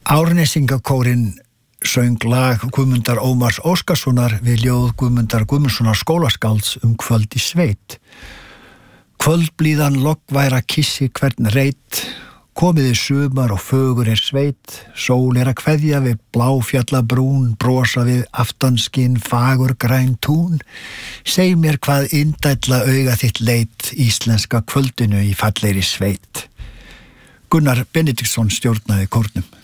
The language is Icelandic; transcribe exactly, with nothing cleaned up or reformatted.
Árnesingakórinn söng lag Guðmundar Ómars Óskarssonar við ljóð Guðmundar Guðmundssonar skólaskálds um kvöld í sveit. Kvöldblíðan loggværa kissi hvern reit, komiði sumar og fögur er sveit, sól er að kveðja við bláfjallabrún, brosa við aftanskinn fagur græn tún, seg mér hvað indælla auga þitt leit íslenska kvöldinu í fallegri sveit. Gunnar Benediktsson stjórnaði kórnum.